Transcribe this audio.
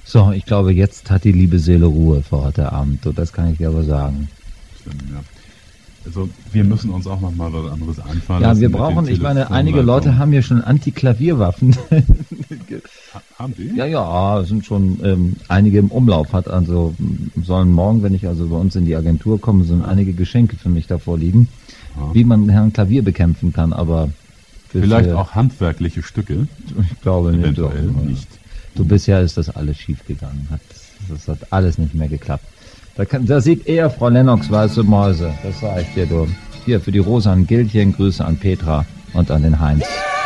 So, ich glaube, jetzt hat die liebe Seele Ruhe für heute Abend. So, das kann ich dir aber sagen. Stimmt, ja. Also wir müssen uns auch noch mal was anderes einfallen Ja, lassen wir mit brauchen, den ich meine, einige Leute Telefonleitungen. haben hier schon Anti-Klavierwaffen. Haben die? Ja, es sind schon einige im Umlauf. Sollen morgen, wenn ich also bei uns in die Agentur komme, sollen einige Geschenke für mich davor liegen, wie man Herrn Klavier bekämpfen kann, aber Vielleicht auch handwerkliche Stücke. ich glaube nicht. Eventuell Doch. nicht. Du, bisher ist das alles schief gegangen. Das hat alles nicht mehr geklappt. Da sieht eher Frau Lennox weiße Mäuse. Das sage ich dir, du. Hier für die rosanen Gildchen, Grüße an Petra und an den Heinz.